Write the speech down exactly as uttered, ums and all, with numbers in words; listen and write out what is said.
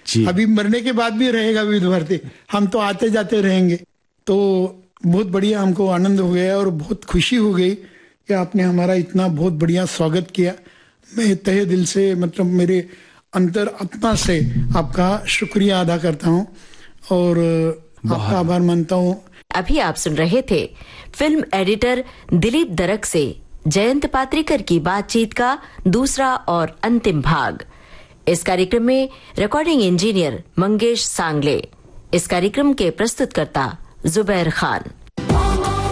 अभी मरने के बाद भी रहेगा विविध भारती, हम तो आते जाते रहेंगे। तो बहुत बढ़िया हमको आनंद हो गया और बहुत खुशी हो गई कि आपने हमारा इतना बहुत बढ़िया स्वागत किया। मैं तहे दिल से, मतलब मेरे अंतर आत्मा से आपका शुक्रिया अदा करता हूँ और आपका आभार मानता हूँ। अभी आप सुन रहे थे फिल्म एडिटर दिलीप दरक से जयंत पात्रिकर की बातचीत का दूसरा और अंतिम भाग। इस कार्यक्रम में रिकॉर्डिंग इंजीनियर मंगेश सांगले। इस कार्यक्रम के प्रस्तुतकर्ता जुबैर खान।